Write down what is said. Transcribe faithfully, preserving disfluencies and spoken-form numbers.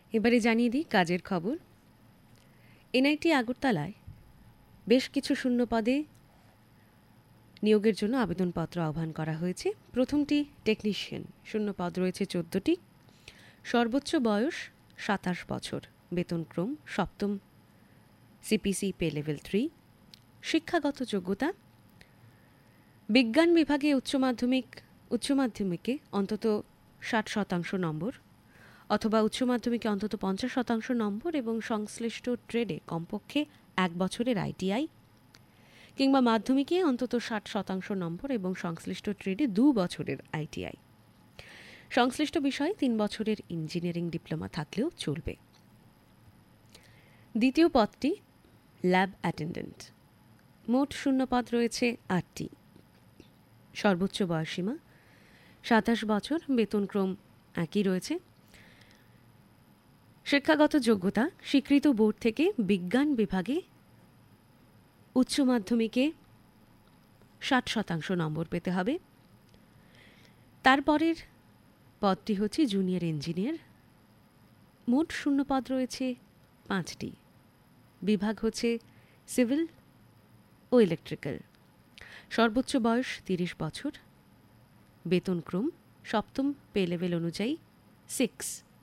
এবারে জানিয়ে দিই কাজের খবর। এনআইটি আগরতলায় বেশ কিছু শূন্য পদে নিয়োগের জন্য আবেদনপত্র আহ্বান করা হয়েছে। প্রথমটি টেকনিশিয়ান, শূন্য পদ রয়েছে চোদ্দটি, সর্বোচ্চ বয়স সাতাশ বছর, বেতনক্রম সপ্তম সিপিসি পে লেভেল থ্রি। শিক্ষাগত যোগ্যতা বিজ্ঞান বিভাগে উচ্চ মাধ্যমিক উচ্চ মাধ্যমিকে অন্তত ষাট শতাংশ নম্বর অথবা উচ্চ মাধ্যমিকে অন্তত পঞ্চাশ শতাংশ নম্বর এবং সংশ্লিষ্ট ট্রেডে কমপক্ষে এক বছরের আইটিআই, কিংবা মাধ্যমিকে অন্তত ষাট শতাংশ নম্বর এবং সংশ্লিষ্ট ট্রেডে দু বছরের আইটিআই। সংশ্লিষ্ট বিষয়ে তিন বছরের ইঞ্জিনিয়ারিং ডিপ্লোমা থাকলেও চলবে। দ্বিতীয় পদটি ল্যাব অ্যাটেন্ডেন্ট, মোট শূন্যপদ রয়েছে আটটি, সর্বোচ্চ বয়সীমা সাতাশ বছর, বেতনক্রম একই রয়েছে। শিক্ষাগত যোগ্যতা স্বীকৃত বোর্ড থেকে বিজ্ঞান বিভাগে উচ্চ মাধ্যমিকে ষাট শতাংশ নম্বর পেতে হবে। তারপরের পদটি হচ্ছে জুনিয়র ইঞ্জিনিয়ার, মোট শূন্যপদ রয়েছে পাঁচটি, বিভাগ হচ্ছে সিভিল ও ইলেকট্রিক্যাল, সর্বোচ্চ বয়স তিরিশ বছর, বেতনক্রম সপ্তম পে লেভেল অনুযায়ী সিক্স।